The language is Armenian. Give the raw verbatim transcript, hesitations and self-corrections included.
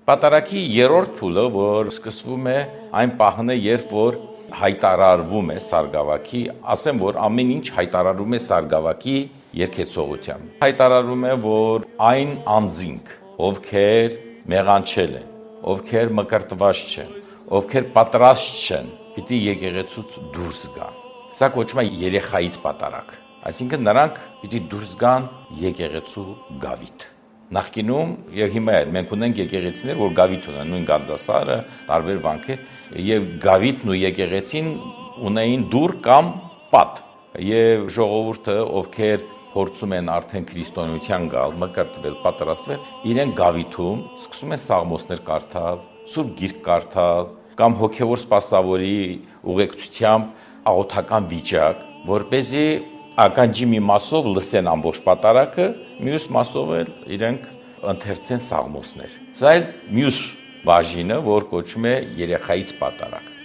Պատարագի երրորդ փուլը, որ սկսվում է այն պահն է, երբ որ հայտարարվում է Սարգսակի, ասեմ, որ ամեն ինչ հայտարարում է Սարգսակի երգեցողությամբ։ Հայտարարում է, որ այն անձինք, ովքեր մեղանչել են, ովքեր մկրտված չեն, ովքեր պատրաստ չեն, պիտի եկեղեցուց դուրս գան։ Սա կոչվում է երեխայից պատարագ, այսինքն նրանք պիտի դուրս գան եկեղեցու գավիթ։ Նախկինում եւ հիմա էլ մենք ունենք եկեղեցիներ, որ գավիթ ունեն, նույն Գանձասարը, տարբեր վանքեր, եւ գավիթն ու եկեղեցին ունեին դուռ կամ պատ, եւ ժողովուրդը, ովքեր փորձում են արդեն քրիստոնեության գալ, մկրտվել, պատրաստվել, իրեն գավիթում սկսում են սաղմոսներ կարդալ, սուրբ գիրք կարդալ, կամ հոգեվոր սպասավորի ուղեկցությամբ աղոթական վիճակ, որպեսզի ականջի մի մասով լսեն ամբողջ պատարագը, մյուս մասով էլ իրենք ընթերցեն սաղմոսներ։ Սա էլ մյուս բաժինը, որ կոչվում է երեխայից պատարագ։